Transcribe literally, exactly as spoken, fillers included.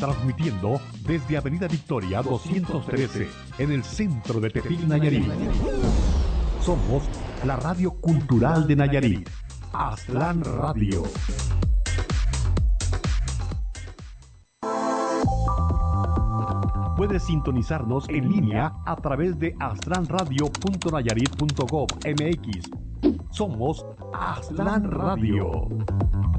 transmitiendo desde Avenida Victoria doscientos trece, en el centro de Tepic, Nayarit. Somos la radio cultural de Nayarit, Aztlán Radio. Puedes sintonizarnos en línea a través de aztlán radio punto nayarit punto gov punto mx. Somos Aztlán Radio.